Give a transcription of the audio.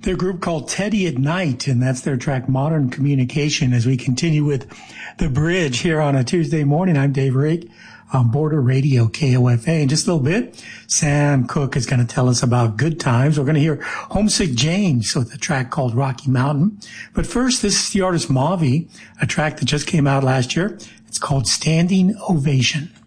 Their group called Teddy at Night, and that's their track Modern Communication. As we continue with The Bridge here on a Tuesday morning, I'm Dave Rake on Border Radio KOFA. In just a little bit, Sam Cooke is going to tell us about good times. We're going to hear Homesick James with a track called Rocky Mountain. But first, this is the artist Mavi, a track that just came out last year. It's called Standing Ovation.